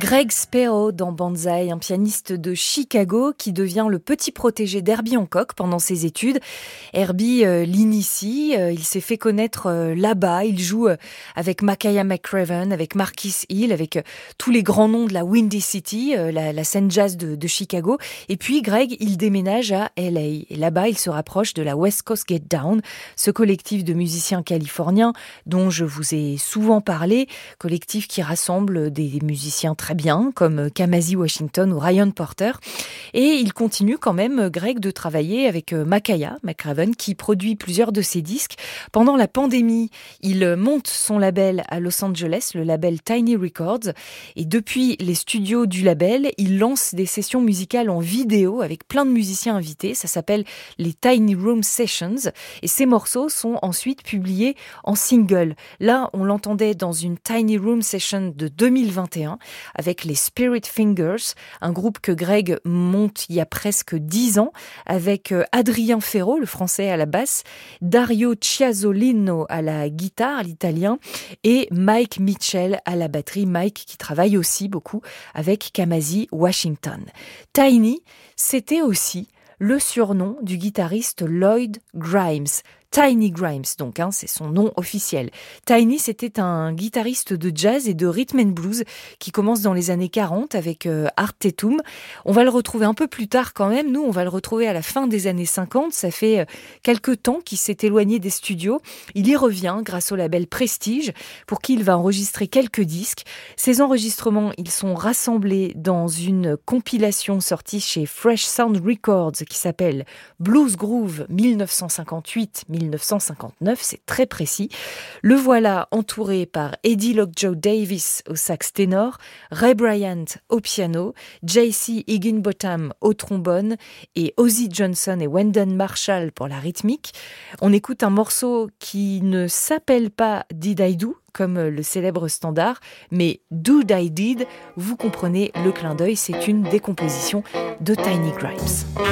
Greg Sparrow dans Banzai, un pianiste de Chicago qui devient le petit protégé d'Herbie Hancock pendant ses études. Herbie l'initie, il s'est fait connaître là-bas, il joue avec Makaya McCraven, avec Marquis Hill, avec tous les grands noms de la Windy City, la scène jazz de Chicago. Et puis Greg, il déménage à LA. Et là-bas, il se rapproche de la West Coast Get Down, ce collectif de musiciens californiens dont je vous ai souvent parlé, collectif qui rassemble des musiciens très bien, comme Kamasi Washington ou Ryan Porter. Et il continue quand même, Greg, de travailler avec Makaya McCraven, qui produit plusieurs de ses disques. Pendant la pandémie, il monte son label à Los Angeles, le label Tiny Records. Et depuis les studios du label, il lance des sessions musicales en vidéo avec plein de musiciens invités. Ça s'appelle les Tiny Room Sessions. Et ces morceaux sont ensuite publiés en single. Là, on l'entendait dans une Tiny Room Session de 2021 avec les Spirit Fingers, un groupe que Greg monte il y a presque 10 ans, avec Adrien Ferro, le français à la basse, Dario Chiasolino à la guitare, l'italien, et Mike Mitchell à la batterie. Mike qui travaille aussi beaucoup avec Kamasi Washington. Tiny, c'était aussi le surnom du guitariste Lloyd Grimes. Tiny Grimes, donc, c'est son nom officiel. Tiny, c'était un guitariste de jazz et de rhythm and blues qui commence dans les années 40 avec Art Tatum. On va le retrouver un peu plus tard quand même. Nous, on va le retrouver à la fin des années 50. Ça fait quelques temps qu'il s'est éloigné des studios. Il y revient grâce au label Prestige pour qui il va enregistrer quelques disques. Ces enregistrements, ils sont rassemblés dans une compilation sortie chez Fresh Sound Records qui s'appelle Blues Groove 1958-1959, c'est très précis. Le voilà entouré par Eddie Lockjaw Davis au sax ténor, Ray Bryant au piano, J.C. Higginbotham au trombone et Ozzie Johnson et Wendell Marshall pour la rythmique. On écoute un morceau qui ne s'appelle pas Did I Do, comme le célèbre standard, mais Do I Did, vous comprenez le clin d'œil, c'est une décomposition de Tiny Grimes.